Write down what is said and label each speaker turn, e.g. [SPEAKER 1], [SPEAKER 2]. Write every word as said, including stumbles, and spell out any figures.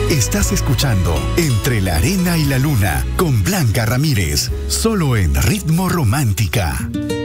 [SPEAKER 1] Estás escuchando Entre la arena y la luna con Blanca Ramírez, solo en Ritmo Romántica.